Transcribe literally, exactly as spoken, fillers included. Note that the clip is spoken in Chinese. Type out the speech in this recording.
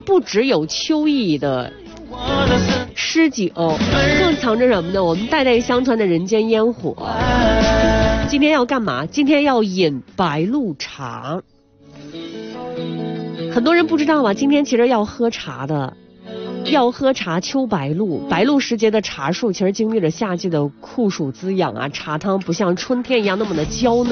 不只有秋意的诗酒，更藏着什么呢？我们代代相传的人间烟火。今天要干嘛？今天要饮白露茶。很多人不知道吧，今天其实要喝茶的，要喝茶。秋白露，白露时节的茶树其实经历了夏季的酷暑滋养啊，茶汤不像春天一样那么的娇嫩。